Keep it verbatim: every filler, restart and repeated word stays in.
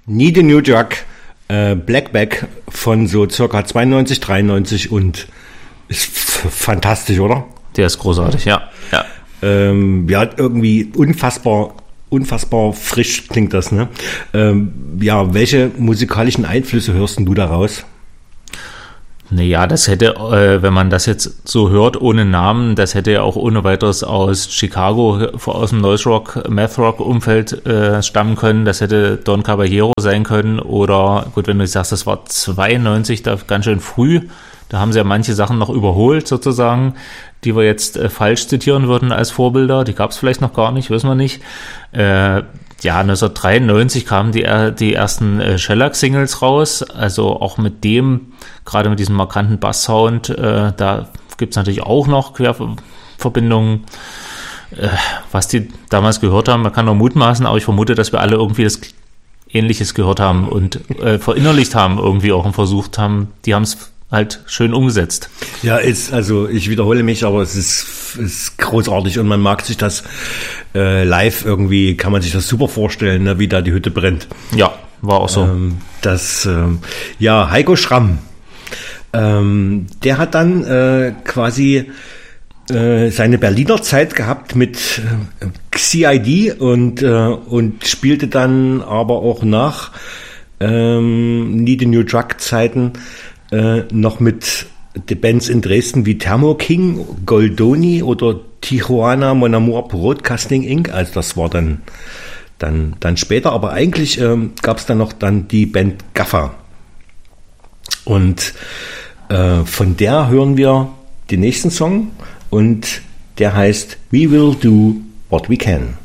Need a New Drug, äh, Blackback von so circa zweiundneunzig, dreiundneunzig und ist f- fantastisch, oder? Der ist großartig, ja. Ja, ähm, ja irgendwie unfassbar, unfassbar frisch klingt das, ne? Ähm, ja, welche musikalischen Einflüsse hörst denn du daraus? Naja, das hätte, äh, wenn man das jetzt so hört, ohne Namen, das hätte ja auch ohne weiteres aus Chicago, aus dem Noise Rock, Math Rock Umfeld äh, stammen können. Das hätte Don Caballero sein können oder, gut, wenn du sagst, das war zweiundneunzig, da ganz schön früh, da haben sie ja manche Sachen noch überholt sozusagen, die wir jetzt äh, falsch zitieren würden als Vorbilder. Die gab es vielleicht noch gar nicht, wissen wir nicht. Äh, Ja, neunzehnhundertdreiundneunzig kamen die, die ersten äh, Shellac-Singles raus, also auch mit dem, gerade mit diesem markanten Bass-Sound, äh, da gibt's natürlich auch noch Querverbindungen, äh, was die damals gehört haben. Man kann nur mutmaßen, aber ich vermute, dass wir alle irgendwie das Ähnliches gehört haben und äh, verinnerlicht haben irgendwie auch und versucht haben, die haben es halt schön umgesetzt. Ja, ist, also ich wiederhole mich, aber es ist, ist großartig und man mag sich das äh, live irgendwie, kann man sich das super vorstellen, ne, wie da die Hütte brennt. Ja, war auch so. Ähm, das, ähm, ja, Heiko Schramm, ähm, der hat dann äh, quasi äh, seine Berliner Zeit gehabt mit äh, C I D und, äh, und spielte dann aber auch nach ähm, Need a New Drug Zeiten Äh, noch mit den Bands in Dresden wie Thermo King, Goldoni oder Tijuana Mon Amour Broadcasting Incorporated. Also das war dann, dann, dann später, aber eigentlich ähm, gab es dann noch dann die Band Gaffa. Und äh, von der hören wir den nächsten Song und der heißt We Will Do What We Can.